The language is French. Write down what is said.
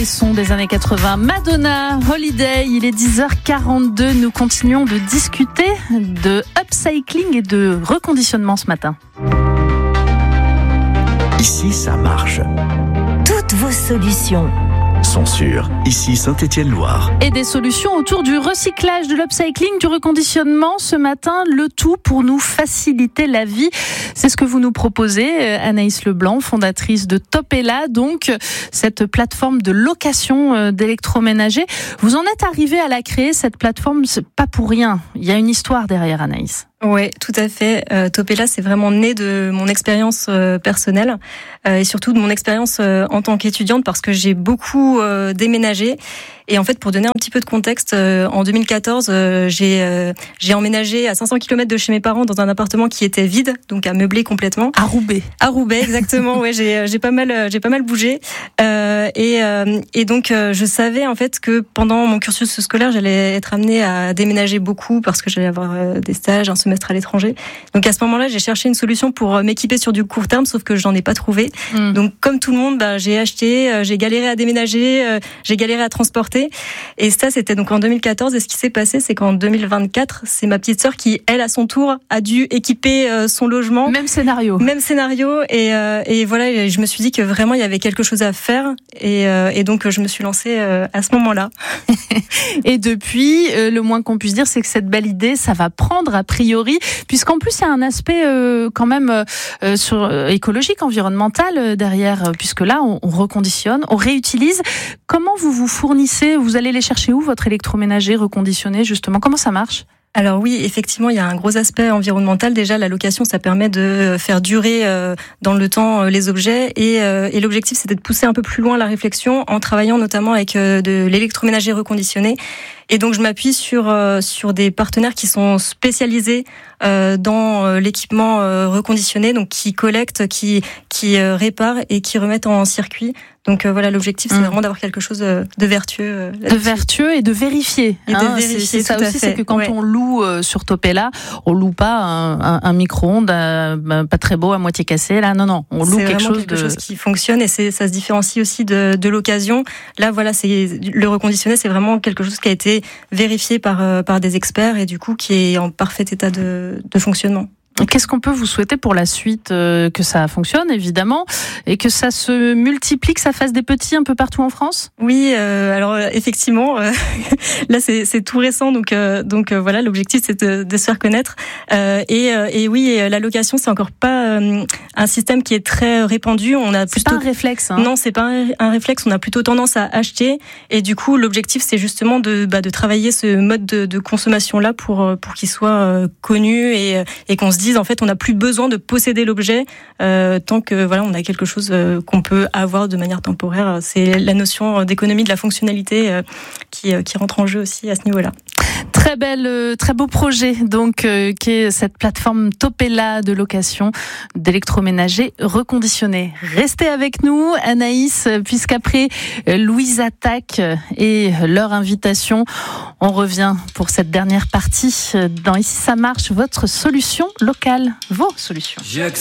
les sons des années 80. Madonna, Holiday, il est 10h42. Nous continuons de discuter de upcycling et de reconditionnement ce matin. Ici, ça marche. Toutes vos solutions Sont sûres. Ici, Saint-Étienne-Loire. Et des solutions autour du recyclage, de l'upcycling, du reconditionnement. Ce matin, le tout pour nous faciliter la vie. C'est ce que vous nous proposez, Anaïs Leblanc, fondatrice de Topella, donc cette plateforme de location d'électroménager. Vous en êtes arrivée à la créer, cette plateforme, c'est pas pour rien. Il y a une histoire derrière, Anaïs. Oui, tout à fait. Topella, c'est vraiment né de mon expérience personnelle et surtout de mon expérience en tant qu'étudiante parce que j'ai beaucoup déménagé. Et en fait, pour donner un petit peu de contexte, en 2014, j'ai emménagé à 500 km de chez mes parents dans un appartement qui était vide, donc à meubler complètement. À Roubaix. À Roubaix, exactement. Ouais, j'ai pas mal bougé. Et donc, je savais en fait que pendant mon cursus scolaire, j'allais être amenée à déménager beaucoup parce que j'allais avoir des stages, un semestre à l'étranger. Donc à ce moment-là, j'ai cherché une solution pour m'équiper sur du court terme, sauf que j'en ai pas trouvé. Donc comme tout le monde, j'ai acheté, j'ai galéré à déménager, j'ai galéré à transporter. Et ça, c'était donc en 2014. Et ce qui s'est passé, c'est qu'en 2024, c'est ma petite sœur qui, elle, à son tour, a dû équiper son logement. Même scénario. Et voilà, je me suis dit que vraiment, il y avait quelque chose à faire. Et donc, je me suis lancée à ce moment-là. Et depuis, le moins qu'on puisse dire, c'est que cette belle idée, ça va prendre a priori, puisqu'en plus, il y a un aspect quand même écologique, environnemental derrière, puisque là, on reconditionne, on réutilise. Comment vous vous fournissez ? Vous allez les chercher où, votre électroménager reconditionné, justement ? Comment ça marche ? Alors oui, effectivement, il y a un gros aspect environnemental. Déjà, la location, ça permet de faire durer dans le temps les objets. Et l'objectif, c'était de pousser un peu plus loin la réflexion en travaillant notamment avec de l'électroménager reconditionné. Et donc, je m'appuie sur des partenaires qui sont spécialisés dans l'équipement reconditionné, donc qui collectent, qui réparent et qui remettent en circuit. Donc voilà, l'objectif, c'est vraiment d'avoir quelque chose de vertueux. De vertueux et de vérifié. C'est ça aussi, c'est que quand on loue sur Topella, on loue pas un micro-ondes pas très beau, à moitié cassé. Là, non, on loue quelque chose qui fonctionne et ça se différencie aussi de l'occasion. Là, voilà, c'est le reconditionné, c'est vraiment quelque chose qui a été vérifié par des experts et du coup qui est en parfait état de fonctionnement. Qu'est-ce qu'on peut vous souhaiter pour la suite ? Que ça fonctionne, évidemment, et que ça se multiplie, que ça fasse des petits un peu partout en France ? Oui, alors effectivement, là c'est tout récent, donc voilà, l'objectif c'est de se faire connaître. Et oui, la location c'est encore pas un système qui est très répandu. On a c'est pas un réflexe. Non, c'est pas un réflexe. On a plutôt tendance à acheter, et du coup l'objectif c'est justement de travailler ce mode de consommation là pour qu'il soit connu et qu'on se dise en fait on n'a plus besoin de posséder l'objet tant que voilà on a quelque chose qu'on peut avoir de manière temporaire. C'est la notion d'économie de la fonctionnalité qui rentre en jeu aussi à ce niveau-là. Très beau projet donc qui est cette plateforme Topella de location d'électroménager reconditionné. Restez avec nous, Anaïs, puisqu'après Louise Attaque et leur invitation, on revient pour cette dernière partie dans Ici ça marche, votre solution locale, vos solutions.